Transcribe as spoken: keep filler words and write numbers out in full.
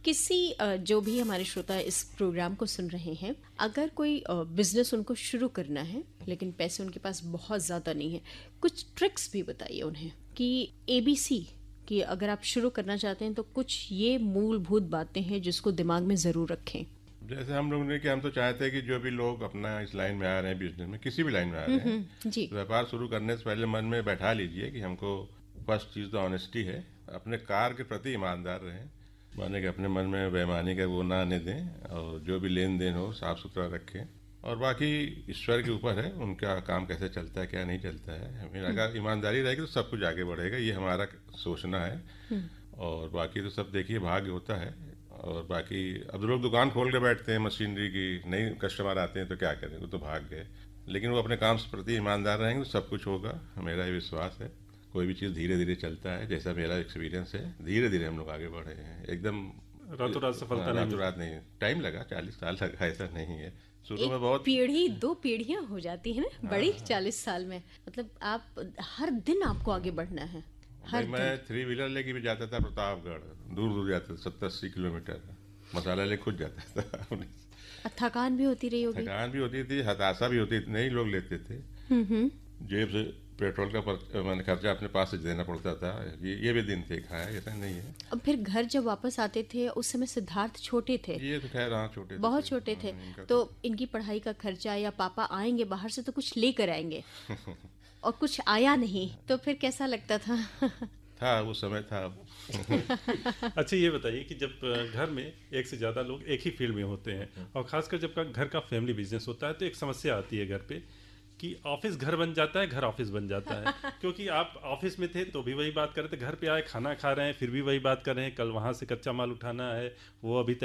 किसी अ, जो भी हमारे श्रोता इस प्रोग्राम को सुन रहे हैं, अगर कोई बिजनेस उनको शुरू करना है लेकिन पैसे उनके पास बहुत ज़्यादा नहीं है, कुछ ट्रिक्स भी बताइए उन्हें कि एबीसी कि अगर आप शुरू करना चाहते हैं तो कुछ ये मूलभूत बातें हैं जिसको दिमाग में ज़रूर रखें। जैसे हम लोगों ने कि हम तो चाहते हैं कि जो भी लोग अपना इस लाइन में आ रहे हैं, बिजनेस में किसी भी लाइन में आ रहे हैं, जी। व्यापार शुरू करने से पहले मन में बैठा लीजिए कि हमको फर्स्ट चीज़ तो ऑनेस्टी है, अपने कार के प्रति ईमानदार रहें, माने कि अपने मन में बेईमानी का वो ना आने दें, और जो भी लेन देन हो साफ़ सुथरा रखें, और बाकी ईश्वर के ऊपर है उनका काम कैसे चलता है क्या नहीं चलता है। हमें अगर ईमानदारी रहेगी तो सब कुछ आगे बढ़ेगा, ये हमारा सोचना है। और बाकी तो सब देखिए भाग्य होता है। और बाकी अब लोग दुकान खोल के बैठते हैं मशीनरी की, नई कस्टमर आते हैं तो क्या करें, वो तो भाग्य है। लेकिन वो अपने काम से प्रति ईमानदार रहेंगे तो सब कुछ होगा, मेरा ये विश्वास है। कोई भी चीज़ धीरे धीरे चलता है, जैसा मेरा एक्सपीरियंस है, धीरे धीरे हम लोग आगे बढ़े हैं, एकदम रातों रात सफलता नहीं रातों रात नहीं। टाइम लगा, चालीस साल लगा, ऐसा नहीं है। शुरू में एक बहुत पीढ़ी दो पीढ़ियां हो जाती है ना बड़ी, चालीस साल में। मतलब आप हर दिन आपको आगे बढ़ना है, हर भाई मैं थ्री व्हीलर लेके भी जाता था प्रतापगढ़, दूर दूर जाता था, सत्तर अस्सी किलोमीटर मसाला ले खुद जाता था। दिन। थकान भी होती रही होगी। थकान भी होती थी, हताशा भी होती थी, नहीं लोग लेते थे, जेब से पेट्रोल का पर, मैंने खर्चा अपने पास से देना पड़ता था। ये ये भी दिन थे, खाया ऐसा नहीं है। अब फिर घर जब वापस आते थे उस समय सिद्धार्थ छोटे थे, ये तो खैर हाँ छोटे बहुत छोटे थे, हाँ, इनका तो इनकी पढ़ाई का खर्चा, या पापा आएंगे बाहर से तो कुछ लेकर आएंगे और कुछ आया नहीं, तो फिर कैसा लगता था? था वो समय था। अच्छा ये बताइए कि जब घर में एक से ज़्यादा लोग एक ही फील्ड में होते हैं, और ख़ासकर जब का घर का फैमिली बिजनेस होता है, तो एक समस्या आती है घर पे कि ऑफिस घर बन जाता है, घर ऑफिस बन जाता है। क्योंकि आप ऑफिस में थे तो भी वही बात कर रहे थे, घर पे आए खाना खा रहे हैं फिर भी वही बात कर रहे हैं, कल वहाँ से कच्चा माल उठाना है, वो अभी तक